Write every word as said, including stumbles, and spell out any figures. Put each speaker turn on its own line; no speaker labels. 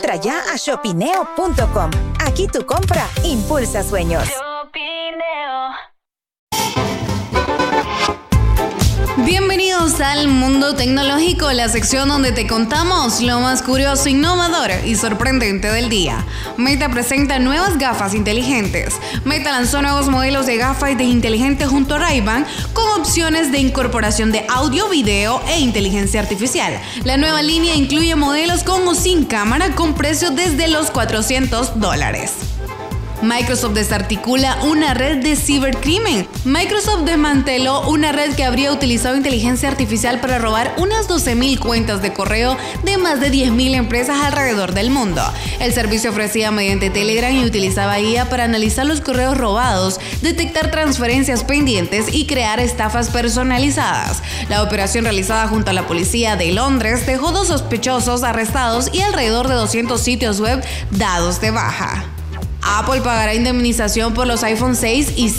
Entra ya a shopineo punto com. Aquí tu compra impulsa sueños.
Bienvenidos al Mundo Tecnológico, la sección donde te contamos lo más curioso, innovador y sorprendente del día. Meta presenta nuevas gafas inteligentes. Meta lanzó nuevos modelos de gafas inteligentes junto a Ray-Ban con opciones de incorporación de audio, video e inteligencia artificial. La nueva línea incluye modelos con o sin cámara con precios desde los cuatrocientos dólares. Microsoft desarticula una red de cibercrimen. Microsoft desmanteló una red que habría utilizado inteligencia artificial para robar unas doce mil cuentas de correo de más de diez mil empresas alrededor del mundo. El servicio ofrecía mediante Telegram y utilizaba I A para analizar los correos robados, detectar transferencias pendientes y crear estafas personalizadas. La operación realizada junto a la policía de Londres dejó dos sospechosos arrestados y alrededor de doscientos sitios web dados de baja. Apple pagará indemnización por los iPhone seis y